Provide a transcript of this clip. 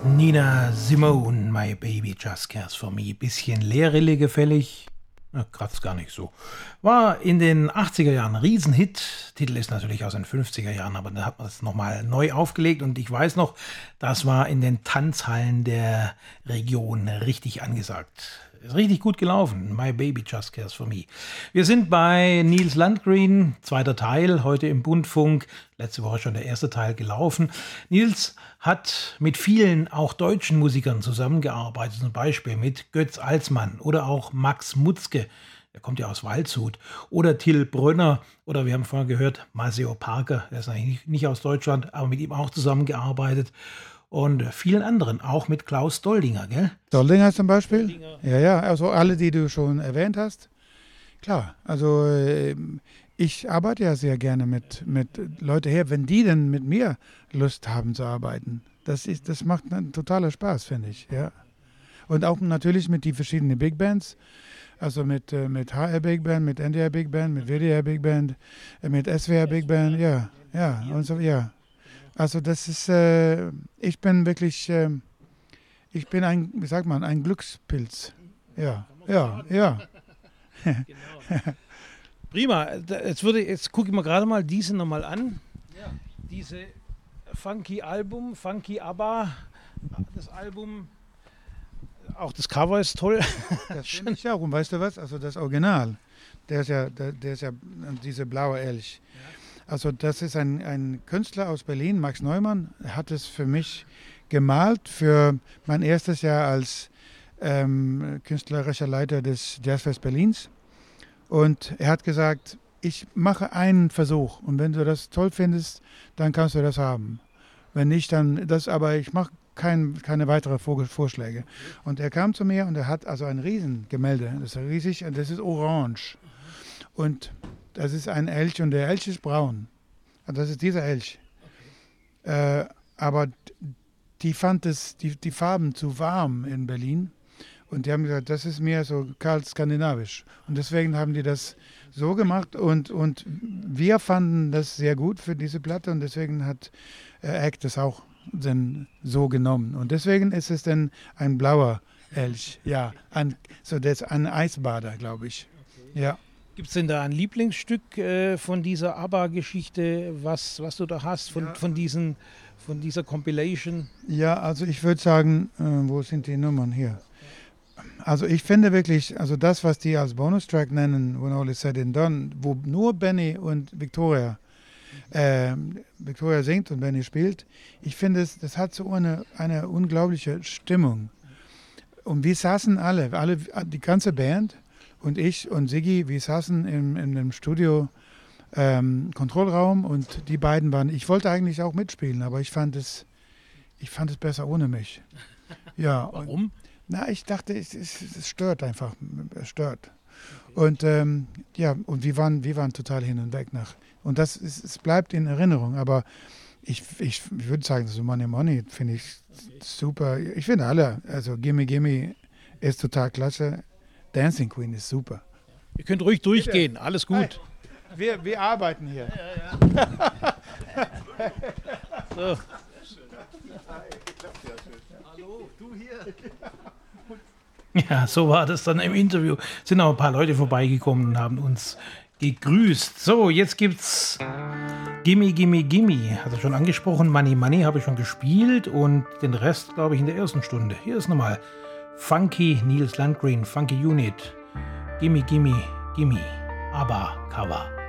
Nina Simone, My Baby Just Cares for Me. Bisschen Lehrrille gefällig. Kratzt gar nicht so. War in den 80er Jahren ein Riesenhit. Titel ist natürlich aus den 50er Jahren, aber da hat man es nochmal neu aufgelegt. Und ich weiß noch, das war in den Tanzhallen der Region richtig angesagt. Ist richtig gut gelaufen. My Baby Just Cares for Me. Wir sind bei Nils Landgreen, zweiter Teil, heute im Bundfunk. Letzte Woche schon der erste Teil gelaufen. Nils hat mit vielen auch deutschen Musikern zusammengearbeitet, zum Beispiel mit Götz Alsmann oder auch Max Mutzke, der kommt ja aus Waldshut, oder Till Brönner oder wir haben vorhin gehört, Maceo Parker, der ist eigentlich nicht aus Deutschland, aber mit ihm auch zusammengearbeitet. Und vielen anderen, auch mit Klaus Doldinger, gell? Doldinger zum Beispiel? Doldinger. Ja, also alle, die du schon erwähnt hast. Klar, also ich arbeite ja sehr gerne mit Leuten her, wenn die denn mit mir Lust haben zu arbeiten. Das macht einen totaler Spaß, finde ich, ja. Und auch natürlich mit den verschiedenen Big Bands, also mit HR Big Band, mit NDR Big Band, mit WDR Big Band, mit SWR Big Band, ja, und so, ja. Also das ist, ich bin wirklich, ich bin ein Glückspilz. Ja. Genau. Prima. Jetzt gucke ich mir gerade mal diese nochmal an. Ja. Diese Funky ABBA, das Album, auch das Cover ist toll. Das finde ich auch. Und weißt du was? Also das Original, der ist ja diese blaue Elch. Ja. Also das ist ein Künstler aus Berlin, Max Neumann, hat es für mich gemalt für mein erstes Jahr als künstlerischer Leiter des Jazzfest Berlins. Und er hat gesagt, ich mache einen Versuch und wenn du das toll findest, dann kannst du das haben. Wenn nicht, dann das, aber ich mache keine weiteren Vorschläge. Und er kam zu mir und er hat also ein Riesengemälde, das ist riesig und das ist orange. Und das ist ein Elch und der Elch ist braun. Das ist dieser Elch. Okay. Aber die fand die Farben zu warm in Berlin. Und die haben gesagt, das ist mehr so kalt skandinavisch. Und deswegen haben die das so gemacht. Und wir fanden das sehr gut für diese Platte. Und deswegen hat Eck das auch dann so genommen. Und deswegen ist es dann ein blauer Elch. Ja, das ist ein Eisbader, glaube ich. Okay. Ja. Gibt es denn da ein Lieblingsstück von dieser ABBA-Geschichte, was du da hast, von dieser Compilation? Ja, also ich würde sagen, wo sind die Nummern hier? Also ich finde wirklich, also das, was die als Bonustrack nennen, When All Is Said and Done, wo nur Benny und Victoria singt und Benny spielt, ich finde, das hat so eine unglaubliche Stimmung. Und wir saßen alle, die ganze Band, und ich und Siggi, wir saßen in einem Studio Kontrollraum und die beiden waren, ich wollte eigentlich auch mitspielen, aber ich fand es besser ohne mich. Ja. Warum? Ich dachte, es stört einfach, es stört. Und und wir waren total hin und weg und es bleibt in Erinnerung, aber ich würde sagen, so Money Money finde ich super. Ich finde alle, also Gimme Gimme ist total klasse. Dancing Queen ist super. Ihr könnt ruhig durchgehen, alles gut. Hey, wir arbeiten hier. Ja. So. Hallo, du hier. Ja, so war das dann im Interview. Sind auch ein paar Leute vorbeigekommen und haben uns gegrüßt. So, jetzt gibt's Gimme Gimme Gimme. Hat er schon angesprochen. Money Money habe ich schon gespielt und den Rest, glaube ich, in der ersten Stunde. Hier ist nochmal Funky Nils Landgreen, Funky Unit, Gimme Gimme Gimme, ABBA Cover.